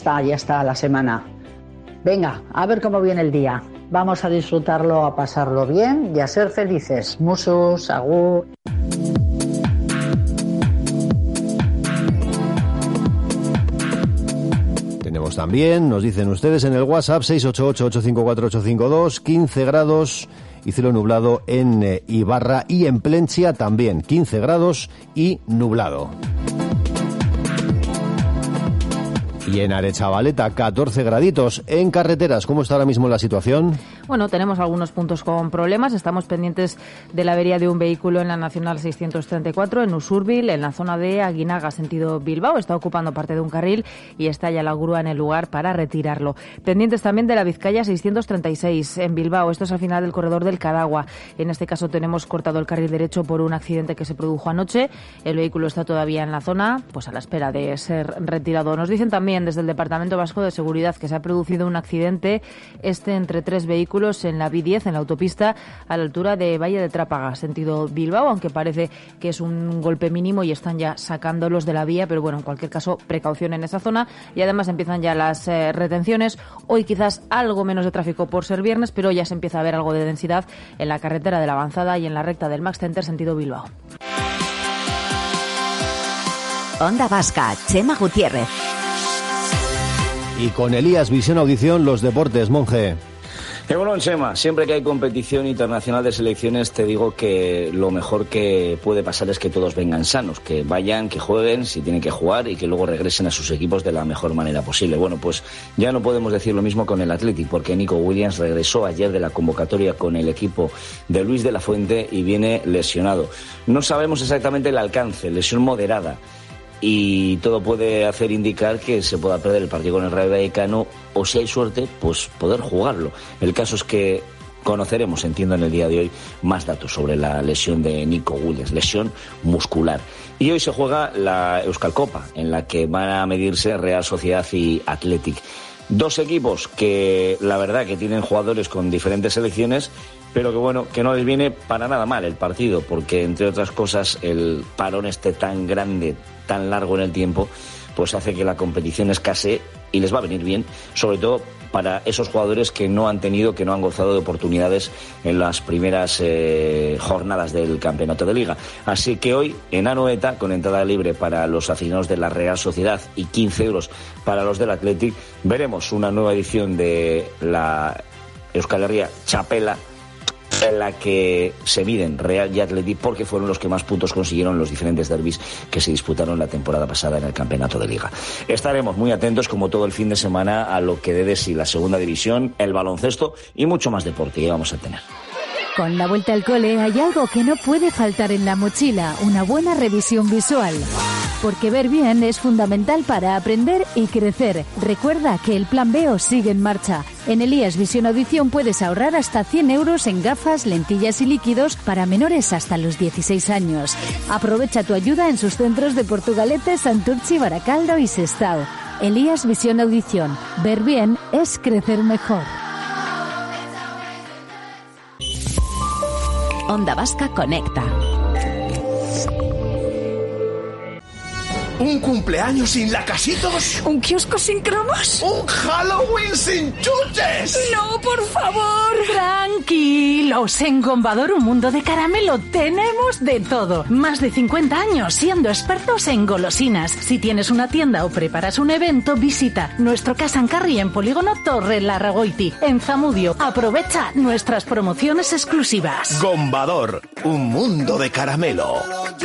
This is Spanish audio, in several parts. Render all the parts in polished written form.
está la semana. Venga, a ver cómo viene el día. Vamos a disfrutarlo, a pasarlo bien y a ser felices. Musus, agur. Tenemos también, nos dicen ustedes en el WhatsApp 688-854-852, 15 grados y cielo nublado en Ibarra y en Plentzia también, 15 grados y nublado. Y en Aretxabaleta, 14 graditos. En carreteras, ¿cómo está ahora mismo la situación? Bueno, tenemos algunos puntos con problemas. Estamos pendientes de la avería de un vehículo en la Nacional 634, en Usurbil, en la zona de Aguinaga, sentido Bilbao. Está ocupando parte de un carril y está ya la grúa en el lugar para retirarlo. Pendientes también de la Vizcaya 636, en Bilbao. Esto es al final del corredor del Cadagua. En este caso tenemos cortado el carril derecho por un accidente que se produjo anoche. El vehículo está todavía en la zona, pues a la espera de ser retirado. Nos dicen también desde el Departamento Vasco de Seguridad que se ha producido un accidente entre 3 vehículos en la B10, en la autopista, a la altura de Valle de Trápaga, sentido Bilbao, aunque parece que es un golpe mínimo y están ya sacándolos de la vía, pero bueno, en cualquier caso, precaución en esa zona. Y además empiezan ya las retenciones. Hoy quizás algo menos de tráfico por ser viernes, pero ya se empieza a ver algo de densidad en la carretera de la Avanzada y en la recta del Max Center, sentido Bilbao. Onda Vasca, Chema Gutiérrez. Y con Elías Visión Audición, los deportes, Monje. Bueno, Chema, siempre que hay competición internacional de selecciones te digo que lo mejor que puede pasar es que todos vengan sanos, que vayan, que jueguen si tienen que jugar y que luego regresen a sus equipos de la mejor manera posible. Bueno, pues ya no podemos decir lo mismo con el Athletic, porque Nico Williams regresó ayer de la convocatoria con el equipo de Luis de la Fuente y viene lesionado. No sabemos exactamente el alcance, lesión moderada. Y todo puede hacer indicar que se pueda perder el partido con el Rayo Vallecano o, si hay suerte, pues poder jugarlo. El caso es que conoceremos, entiendo, en el día de hoy más datos sobre la lesión de Nico Williams, lesión muscular. Y hoy se juega la Euskal Copa, en la que van a medirse Real Sociedad y Athletic. 2 equipos que la verdad que tienen jugadores con diferentes selecciones, pero que bueno, que no les viene para nada mal el partido, porque entre otras cosas el parón tan grande, tan largo en el tiempo, pues hace que la competición escasee y les va a venir bien, sobre todo para esos jugadores que no han gozado de oportunidades en las primeras jornadas del campeonato de liga. Así que hoy en Anoeta, con entrada libre para los aficionados de la Real Sociedad y 15 euros para los del Athletic, veremos una nueva edición de la Euskal Herria Txapela, en la que se miden Real y Athletic, porque fueron los que más puntos consiguieron en los diferentes derbis que se disputaron la temporada pasada en el campeonato de liga. Estaremos muy atentos, como todo el fin de semana, a lo que dé de sí la segunda división, el baloncesto y mucho más deporte que vamos a tener. Con la vuelta al cole hay algo que no puede faltar en la mochila, una buena revisión visual. Porque ver bien es fundamental para aprender y crecer. Recuerda que el Plan B os sigue en marcha. En Elías Visión Audición puedes ahorrar hasta 100 euros en gafas, lentillas y líquidos para menores hasta los 16 años. Aprovecha tu ayuda en sus centros de Portugalete, Santurtzi, Baracaldo y Sestao. Elías Visión Audición. Ver bien es crecer mejor. Onda Vasca conecta. ¿Un cumpleaños sin lacasitos? ¿Un kiosco sin cromos? ¡Un Halloween sin chuches! ¡No, por favor! Tranquilos, en Gombador, un mundo de caramelo, tenemos de todo. Más de 50 años siendo expertos en golosinas. Si tienes una tienda o preparas un evento, visita nuestro Casa en Carri en Polígono Torre Larragoiti, en Zamudio. Aprovecha nuestras promociones exclusivas. Gombador, un mundo de caramelo.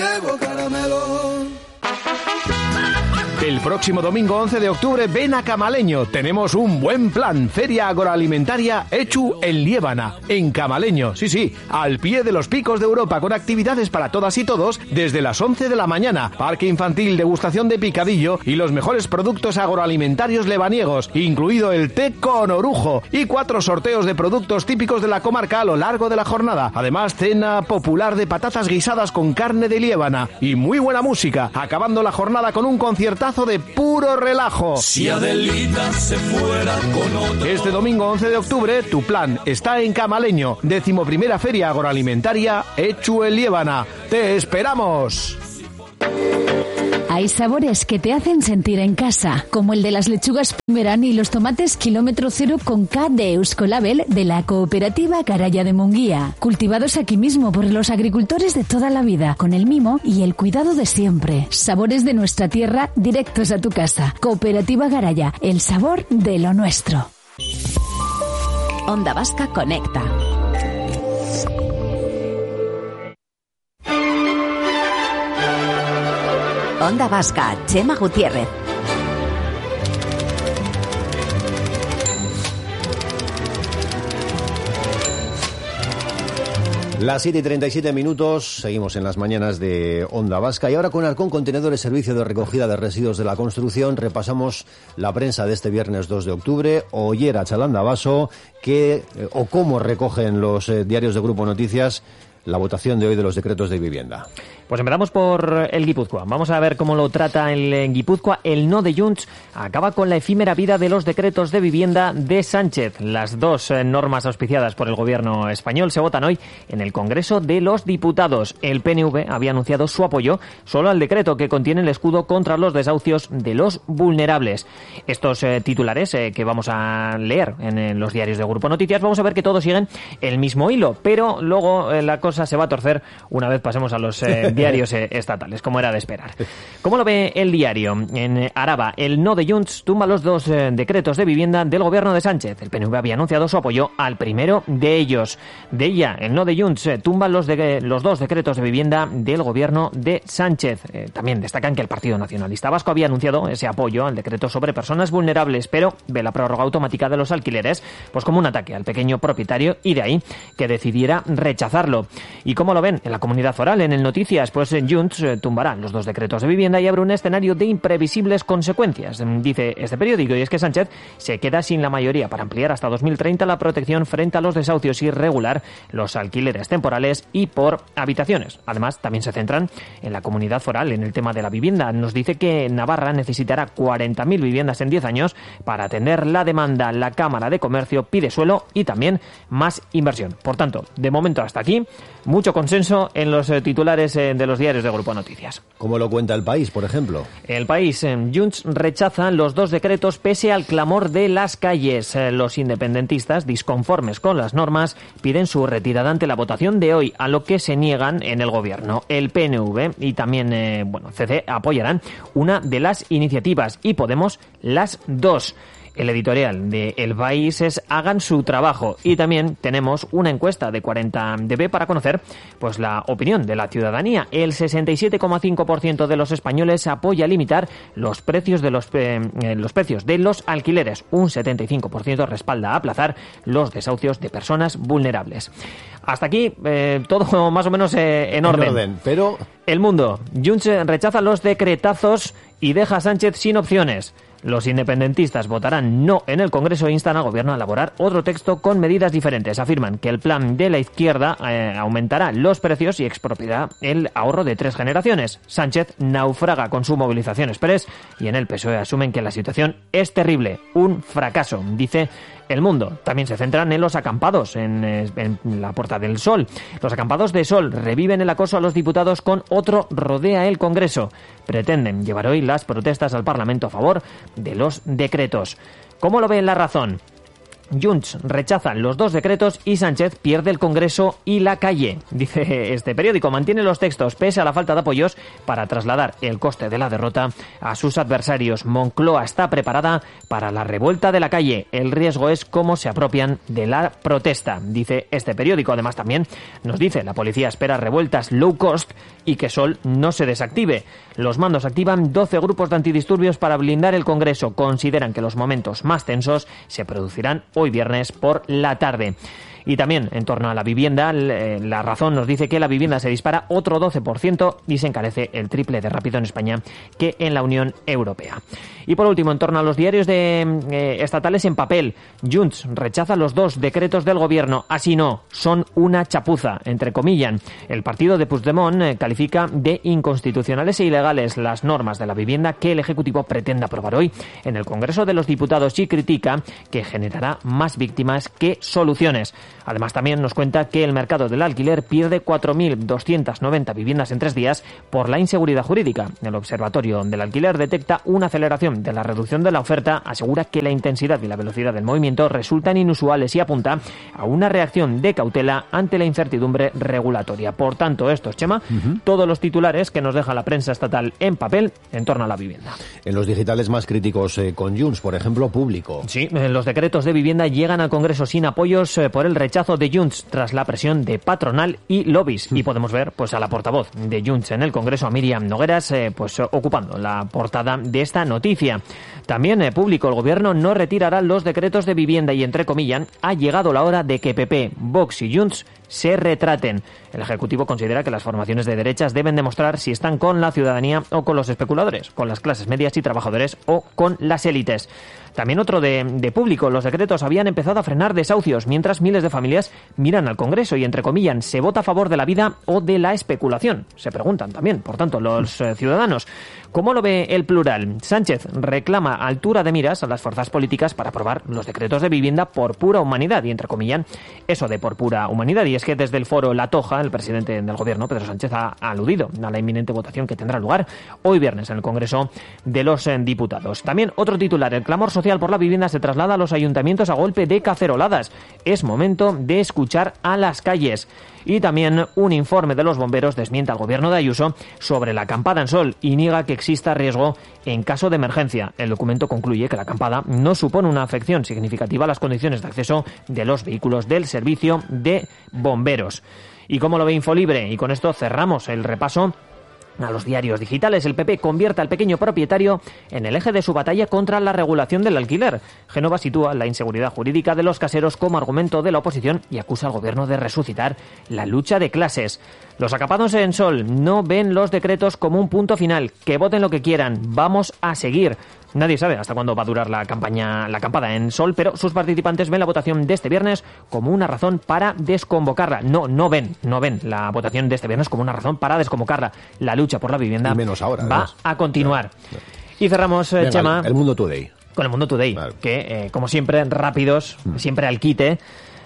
El próximo domingo 11 de octubre ven a Camaleño. Tenemos un buen plan. Feria agroalimentaria Echu en Liébana, en Camaleño. Sí, al pie de los picos de Europa, con actividades para todas y todos desde las 11 de la mañana. Parque infantil, degustación de picadillo y los mejores productos agroalimentarios lebaniegos, incluido el té con orujo, y 4 sorteos de productos típicos de la comarca a lo largo de la jornada. Además, cena popular de patatas guisadas con carne de Liébana y muy buena música, acabando la jornada con un conciertazo de puro relajo. Si Adelita se fuera con otro. Este domingo 11 de octubre tu plan está en Camaleño, 11ª Feria Agroalimentaria Echu en Liébana. ¡Te esperamos! Hay sabores que te hacen sentir en casa, como el de las lechugas Primerán y los tomates kilómetro cero con K de Euskolabel de la cooperativa Garaya de Munguía, cultivados aquí mismo por los agricultores de toda la vida, con el mimo y el cuidado de siempre. Sabores de nuestra tierra directos a tu casa. Cooperativa Garaya, el sabor de lo nuestro. Onda Vasca Conecta. Onda Vasca, Chema Gutiérrez. Las 7:37, seguimos en las mañanas de Onda Vasca y ahora con Arcón Contenedores Servicio de Recogida de Residuos de la Construcción repasamos la prensa de este viernes 2 de octubre. Ollera Chalanda-Baso, cómo recogen los diarios de Grupo Noticias la votación de hoy de los decretos de vivienda. Pues empezamos por el Guipúzcoa. Vamos a ver cómo lo trata el Guipúzcoa. El no de Junts acaba con la efímera vida de los decretos de vivienda de Sánchez. Las dos normas auspiciadas por el gobierno español se votan hoy en el Congreso de los Diputados. El PNV había anunciado su apoyo solo al decreto que contiene el escudo contra los desahucios de los vulnerables. Estos titulares que vamos a leer en los diarios de Grupo Noticias, vamos a ver que todos siguen el mismo hilo, pero luego la cosa se va a torcer una vez pasemos a los diarios estatales, como era de esperar. ¿Cómo lo ve el diario? En Araba, el no de Junts tumba los dos decretos de vivienda del gobierno de Sánchez. El PNV había anunciado su apoyo al primero de ellos. De ella, el no de Junts tumba los dos decretos de vivienda del gobierno de Sánchez. También destacan que el Partido Nacionalista Vasco había anunciado ese apoyo al decreto sobre personas vulnerables, pero ve la prórroga automática de los alquileres pues como un ataque al pequeño propietario y de ahí que decidiera rechazarlo. ¿Y cómo lo ven en la comunidad foral? En el Noticias, pues Junts tumbará los dos decretos de vivienda y abre un escenario de imprevisibles consecuencias, dice este periódico, y es que Sánchez se queda sin la mayoría para ampliar hasta 2030 la protección frente a los desahucios y regular los alquileres temporales y por habitaciones. Además, también se centran en la comunidad foral, en el tema de la vivienda. Nos dice que Navarra necesitará 40.000 viviendas en 10 años para atender la demanda. La Cámara de Comercio pide suelo y también más inversión. Por tanto, de momento hasta aquí, mucho consenso en los titulares de los diarios de Grupo Noticias. ¿Cómo lo cuenta El País, por ejemplo? El País, Junts rechaza los dos decretos pese al clamor de las calles. Los independentistas, disconformes con las normas, piden su retirada ante la votación de hoy, a lo que se niegan en el gobierno. El PNV y también CC apoyarán una de las iniciativas y Podemos las dos. El editorial de El País es hagan su trabajo y también tenemos una encuesta de 40DB para conocer pues la opinión de la ciudadanía. El 67,5% de los españoles apoya limitar los precios de los precios de los alquileres. Un 75% respalda aplazar los desahucios de personas vulnerables. Hasta aquí todo más o menos en orden. Pero El Mundo. Junts rechaza los decretazos y deja a Sánchez sin opciones. Los independentistas votarán no en el Congreso e instan al Gobierno a elaborar otro texto con medidas diferentes. Afirman que el plan de la izquierda aumentará los precios y expropiará el ahorro de 3 generaciones. Sánchez naufraga con su movilización express y en el PSOE asumen que la situación es terrible, un fracaso, dice El Mundo. También se centran en los acampados en la Puerta del Sol. Los acampados de Sol reviven el acoso a los diputados con otro rodea el Congreso. Pretenden llevar hoy las protestas al Parlamento a favor de los decretos. ¿Cómo lo ve La Razón? Junts rechaza los dos decretos y Sánchez pierde el Congreso y la calle. Dice este periódico, mantiene los textos pese a la falta de apoyos para trasladar el coste de la derrota a sus adversarios. Moncloa está preparada para la revuelta de la calle. El riesgo es cómo se apropian de la protesta, dice este periódico. Además también nos dice, la policía espera revueltas low cost y que Sol no se desactive. Los mandos activan 12 grupos de antidisturbios para blindar el Congreso. Consideran que los momentos más tensos se producirán hoy viernes por la tarde. Y también en torno a la vivienda, La Razón nos dice que la vivienda se dispara otro 12% y se encarece el triple de rápido en España que en la Unión Europea. Y por último, en torno a los diarios estatales en papel, Junts rechaza los dos decretos del gobierno. Así no, son una chapuza, entrecomillan. El partido de Puigdemont califica de inconstitucionales e ilegales las normas de la vivienda que el Ejecutivo pretende aprobar hoy en el Congreso de los Diputados y critica que generará más víctimas que soluciones. Además, también nos cuenta que el mercado del alquiler pierde 4.290 viviendas en 3 días por la inseguridad jurídica. El Observatorio del Alquiler detecta una aceleración de la reducción de la oferta, asegura que la intensidad y la velocidad del movimiento resultan inusuales y apunta a una reacción de cautela ante la incertidumbre regulatoria. Por tanto, estos, Chema, todos los titulares que nos deja la prensa estatal en papel en torno a la vivienda. En los digitales más críticos con Junts, por ejemplo, Público. Sí, los decretos de vivienda llegan al Congreso sin apoyos por el rechazo de Junts tras la presión de patronal y lobbies. Y podemos ver pues a la portavoz de Junts en el Congreso, a Míriam Nogueras, pues ocupando la portada de esta noticia. También Público, el Gobierno no retirará los decretos de vivienda y, entre comillas, ha llegado la hora de que PP, Vox y Junts se retraten. El Ejecutivo considera que las formaciones de derechas deben demostrar si están con la ciudadanía o con los especuladores, con las clases medias y trabajadores o con las élites. También otro de Público, los decretos habían empezado a frenar desahucios, mientras miles de familias miran al Congreso y, entre comillas, ¿se vota a favor de la vida o de la especulación? Se preguntan también, por tanto, los ciudadanos. ¿Cómo lo ve el plural? Sánchez reclama altura de miras a las fuerzas políticas para aprobar los decretos de vivienda por pura humanidad, y, entre comillas, eso de por pura humanidad. Y es que desde el foro La Toja, el presidente del Gobierno, Pedro Sánchez, ha aludido a la inminente votación que tendrá lugar hoy viernes en el Congreso de los Diputados. También otro titular, el clamor social por la vivienda se traslada a los ayuntamientos a golpe de caceroladas. Es momento de escuchar a las calles. Y también un informe de los bomberos desmiente al Gobierno de Ayuso sobre la acampada en Sol y niega que exista riesgo en caso de emergencia. El documento concluye que la acampada no supone una afección significativa a las condiciones de acceso de los vehículos del servicio de bomberos. ¿Y cómo lo ve Infolibre? Y con esto cerramos el repaso a los diarios digitales. El PP convierte al pequeño propietario en el eje de su batalla contra la regulación del alquiler. Génova sitúa la inseguridad jurídica de los caseros como argumento de la oposición y acusa al Gobierno de resucitar la lucha de clases. Los acapados en Sol no ven los decretos como un punto final. Que voten lo que quieran. Vamos a seguir. Nadie sabe hasta cuándo va a durar la acampada en Sol, pero sus participantes ven la votación de este viernes como una razón para desconvocarla. No ven la votación de este viernes como una razón para desconvocarla. La lucha por la vivienda y menos ahora, va a continuar. Claro. Y cerramos, venga, Chema, el Mundo Today. Con el Mundo Today, claro, que como siempre, rápidos, siempre al quite,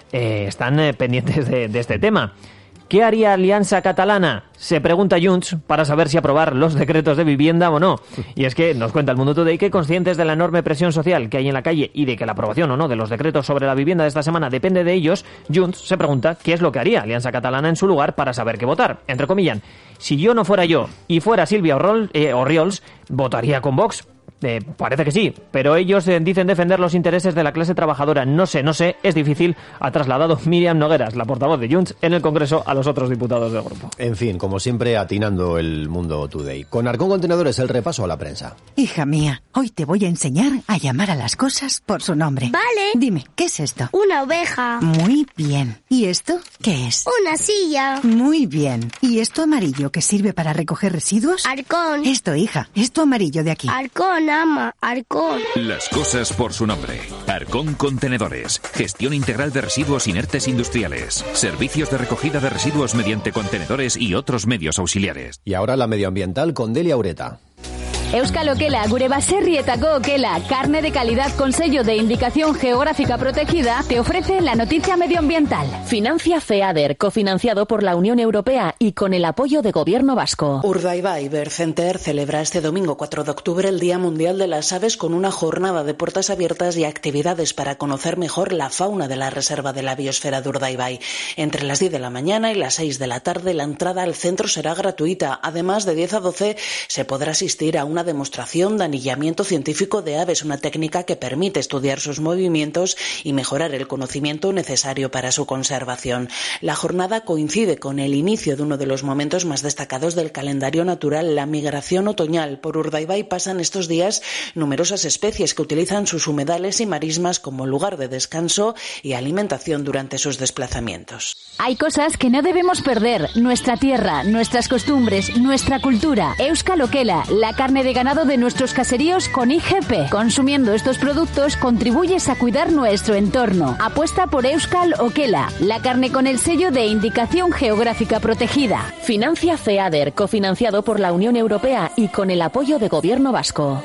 están pendientes de este tema. ¿Qué haría Alianza Catalana? Se pregunta Junts para saber si aprobar los decretos de vivienda o no. Y es que nos cuenta el Mundo Today que, conscientes de la enorme presión social que hay en la calle y de que la aprobación o no de los decretos sobre la vivienda de esta semana depende de ellos, Junts se pregunta qué es lo que haría Alianza Catalana en su lugar para saber qué votar. Entre comillas, si yo no fuera yo y fuera Silvia Orriols, ¿votaría con Vox? Parece que sí, pero ellos dicen defender los intereses de la clase trabajadora. No sé, es difícil, ha trasladado Míriam Nogueras, la portavoz de Junts, en el Congreso a los otros diputados del grupo. En fin, como siempre, atinando el Mundo Today. Con Arcón Contenedores, el repaso a la prensa. Hija mía, hoy te voy a enseñar a llamar a las cosas por su nombre. Vale. Dime, ¿qué es esto? Una oveja. Muy bien. ¿Y esto qué es? Una silla. Muy bien. ¿Y esto amarillo que sirve para recoger residuos? Arcón. Esto, hija, esto amarillo de aquí. Arcón, ama, Arcón. Las cosas por su nombre. Arcón Contenedores. Gestión integral de residuos inertes industriales. Servicios de recogida de residuos mediante contenedores y otros medios auxiliares. Y ahora la medioambiental con Delia Ureta. Euskal Okela, gure baserrietako okela, carne de calidad con sello de indicación geográfica protegida, te ofrece la noticia medioambiental. Financia FEADER, cofinanciado por la Unión Europea y con el apoyo de Gobierno vasco. Urdaibai Bird Center celebra este domingo 4 de octubre el Día Mundial de las Aves con una jornada de puertas abiertas y actividades para conocer mejor la fauna de la Reserva de la Biosfera de Urdaibai. Entre las 10 de la mañana y las 6 de la tarde la entrada al centro será gratuita. Además, de 10 a 12 se podrá asistir a una demostración de anillamiento científico de aves, una técnica que permite estudiar sus movimientos y mejorar el conocimiento necesario para su conservación. La jornada coincide con el inicio de uno de los momentos más destacados del calendario natural, la migración otoñal. Por Urdaibai pasan estos días numerosas especies que utilizan sus humedales y marismas como lugar de descanso y alimentación durante sus desplazamientos. Hay cosas que no debemos perder: nuestra tierra, nuestras costumbres, nuestra cultura. Euskal Okela, la carne de ganado de nuestros caseríos con IGP. Consumiendo estos productos contribuyes a cuidar nuestro entorno. Apuesta por Euskal Okela, la carne con el sello de indicación geográfica protegida. Financia FEADER, cofinanciado por la Unión Europea y con el apoyo de Gobierno vasco.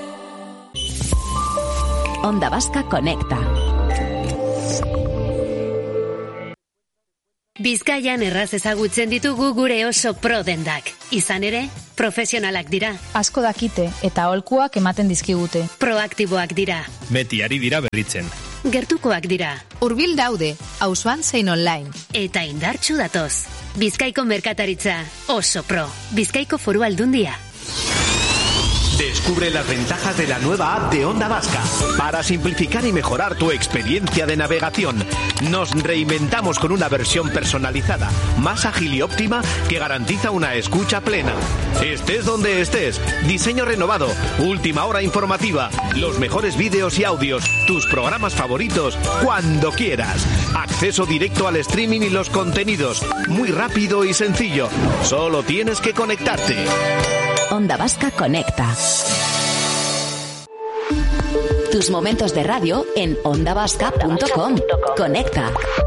Onda Vasca conecta. Bizkaian erraz ezagutzen ditugu gure oso pro dendak. Izan ere, profesionalak dira. Asko dakite eta aholkuak ematen dizkigute. Proaktiboak dira. Beti ari dira berritzen. Gertukoak dira. Hurbil daude, auzoan zein online. Eta indartsu datoz. Bizkaiko merkataritza oso pro. Bizkaiko Foru Aldundia. Descubre las ventajas de la nueva app de Onda Vasca. Para simplificar y mejorar tu experiencia de navegación, nos reinventamos con una versión personalizada, más ágil y óptima que garantiza una escucha plena. Estés donde estés, diseño renovado, última hora informativa, los mejores vídeos y audios, tus programas favoritos, cuando quieras. Acceso directo al streaming y los contenidos, muy rápido y sencillo. Solo tienes que conectarte. Onda Vasca Conecta. Tus momentos de radio en ondavasca.com. Conecta.